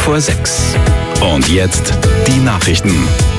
6:15. Und jetzt die Nachrichten.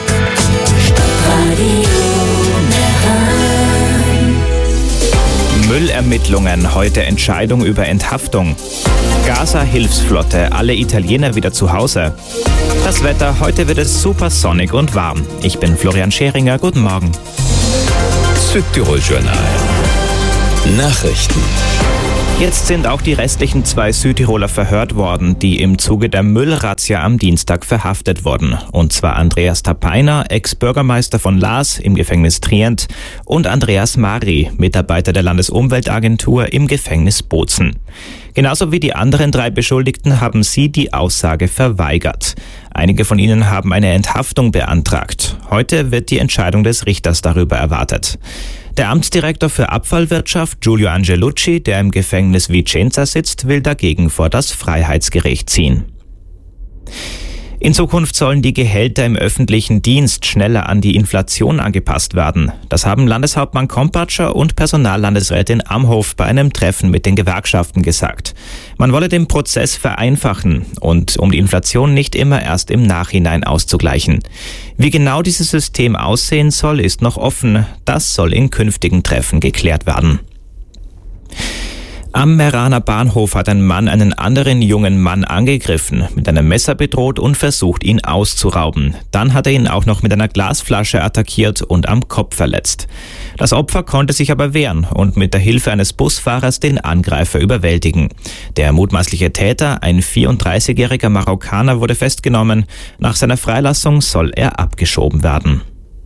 Müllermittlungen, heute Entscheidung über Enthaftung. Gaza-Hilfsflotte, alle Italiener wieder zu Hause. Das Wetter, heute wird es super sonnig und warm. Ich bin Florian Scheringer, guten Morgen. Südtirol-Journal. Nachrichten. Jetzt sind auch die restlichen 2 Südtiroler verhört worden, die im Zuge der Müllrazzia am Dienstag verhaftet wurden. Und zwar Andreas Tapainer, Ex-Bürgermeister von Laas im Gefängnis Trient, und Andreas Mari, Mitarbeiter der Landesumweltagentur im Gefängnis Bozen. Genauso wie die anderen 3 Beschuldigten haben sie die Aussage verweigert. Einige von ihnen haben eine Enthaftung beantragt. Heute wird die Entscheidung des Richters darüber erwartet. Der Amtsdirektor für Abfallwirtschaft, Giulio Angelucci, der im Gefängnis Vicenza sitzt, will dagegen vor das Freiheitsgericht ziehen. In Zukunft sollen die Gehälter im öffentlichen Dienst schneller an die Inflation angepasst werden. Das haben Landeshauptmann Kompatscher und Personallandesrätin Amhof bei einem Treffen mit den Gewerkschaften gesagt. Man wolle den Prozess vereinfachen und um die Inflation nicht immer erst im Nachhinein auszugleichen. Wie genau dieses System aussehen soll, ist noch offen. Das soll in künftigen Treffen geklärt werden. Am Meeraner Bahnhof hat ein Mann einen anderen jungen Mann angegriffen, mit einem Messer bedroht und versucht, ihn auszurauben. Dann hat er ihn auch noch mit einer Glasflasche attackiert und am Kopf verletzt. Das Opfer konnte sich aber wehren und mit der Hilfe eines Busfahrers den Angreifer überwältigen. Der mutmaßliche Täter, ein 34-jähriger Marokkaner, wurde festgenommen. Nach seiner Freilassung soll er abgeschoben werden.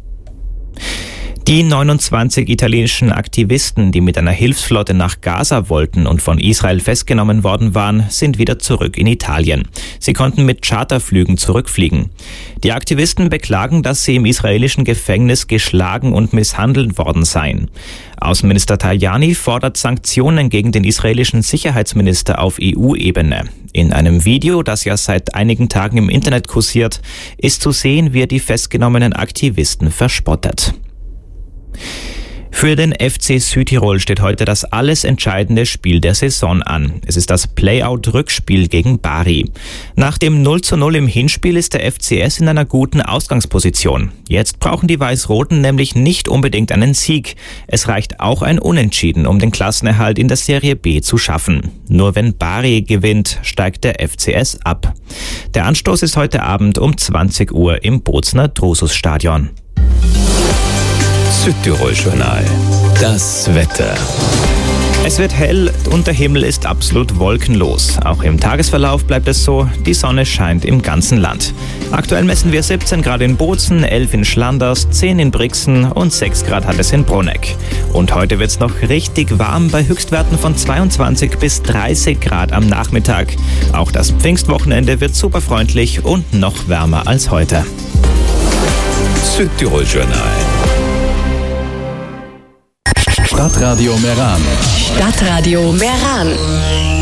Die 29 italienischen Aktivisten, die mit einer Hilfsflotte nach Gaza wollten und von Israel festgenommen worden waren, sind wieder zurück in Italien. Sie konnten mit Charterflügen zurückfliegen. Die Aktivisten beklagen, dass sie im israelischen Gefängnis geschlagen und misshandelt worden seien. Außenminister Tajani fordert Sanktionen gegen den israelischen Sicherheitsminister auf EU-Ebene. In einem Video, das ja seit einigen Tagen im Internet kursiert, ist zu sehen, wie er die festgenommenen Aktivisten verspottet. Für den FC Südtirol steht heute das alles entscheidende Spiel der Saison an. Es ist das Playout-Rückspiel gegen Bari. Nach dem 0:0 im Hinspiel ist der FCS in einer guten Ausgangsposition. Jetzt brauchen die Weiß-Roten nämlich nicht unbedingt einen Sieg. Es reicht auch ein Unentschieden, um den Klassenerhalt in der Serie B zu schaffen. Nur wenn Bari gewinnt, steigt der FCS ab. Der Anstoß ist heute Abend um 20 Uhr im Bozener Drusus-Stadion. Südtirol-Journal. Das Wetter. Es wird hell und der Himmel ist absolut wolkenlos. Auch im Tagesverlauf bleibt es so, die Sonne scheint im ganzen Land. Aktuell messen wir 17 Grad in Bozen, 11 in Schlanders, 10 in Brixen und 6 Grad hat es in Bruneck. Und heute wird es noch richtig warm bei Höchstwerten von 22 bis 30 Grad am Nachmittag. Auch das Pfingstwochenende wird super freundlich und noch wärmer als heute. Südtirol-Journal. Stadtradio Meran. Stadtradio Meran.